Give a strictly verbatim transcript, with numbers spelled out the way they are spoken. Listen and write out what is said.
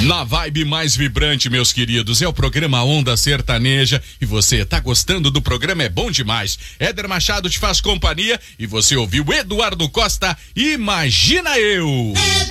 Na vibe mais vibrante, meus queridos, é o programa Onda Sertaneja e você tá gostando do programa, é bom demais. Éder Machado te faz companhia e você ouviu Eduardo Costa, Imagina Eu.